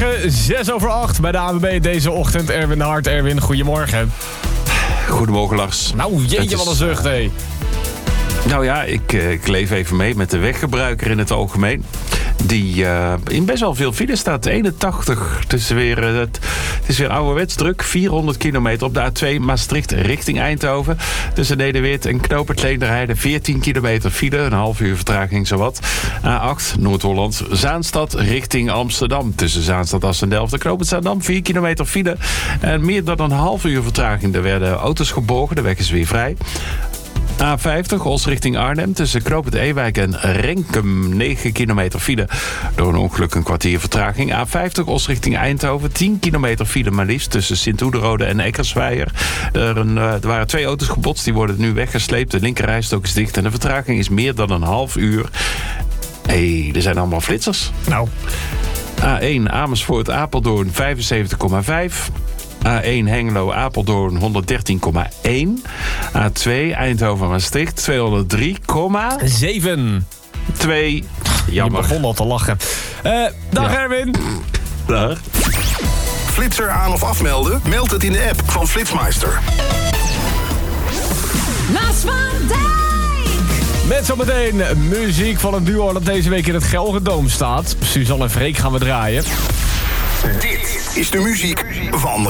Goedemorgen, 6:08 bij de ANWB deze ochtend. Erwin de Hart. Erwin, goedemorgen. Goedemorgen, Lars. Nou, jeetje, wat een zucht, hé. Nou ja, ik leef even mee met de weggebruiker in het algemeen. Die in best wel veel file staat. 81. Het is weer ouderwets druk. 400 kilometer op de A2 Maastricht richting Eindhoven. Tussen Nederweert en Knoopert Leenderheide. 14 kilometer file. Een half uur vertraging zowat. A8 Noord-Holland. Zaanstad richting Amsterdam. Tussen Zaanstad, Assendelft en Knoopert Zaandam. 4 kilometer file. En meer dan een half uur vertraging. Er werden auto's geborgen. De weg is weer vrij. A50, Os richting Arnhem. Tussen Knoopend Ewijk en Renkum. 9 kilometer file. Door een ongeluk een kwartier vertraging. A50, Os richting Eindhoven. 10 kilometer file maar liefst. Tussen Sint-Oederode en Eckersweijer. Er waren 2 auto's gebotst. Die worden nu weggesleept. De linkerrijstok is dicht. En de vertraging is meer dan een half uur. Er zijn allemaal flitsers. Nou. A1 Amersfoort Apeldoorn 75,5. A1 Hengelo-Apeldoorn 113,1. A2 Eindhoven-Maastricht 203,7. 2. Jammer. Je begon al te lachen. Dag Erwin. Dag. Flitser aan of afmelden? Meld het in de app van Flitsmeister. Maas van Dijk. Met zometeen muziek van een duo dat deze week in het Gelredome staat. Suzanne en Freek gaan we draaien. Dit is de muziek van